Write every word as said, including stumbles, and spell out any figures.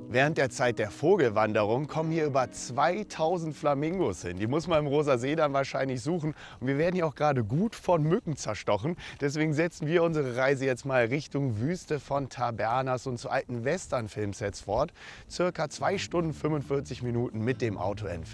Während der Zeit der Vogelwanderung kommen hier über zweitausend Flamingos hin. Die muss man im Rosa See dann wahrscheinlich suchen. Und wir werden hier auch gerade gut von Mücken zerstochen. Deswegen setzen wir unsere Reise jetzt mal Richtung Wüste von Tabernas und zu alten Western-Filmsets fort. Circa zwei Stunden fünfundvierzig Minuten mit dem Auto entfernt.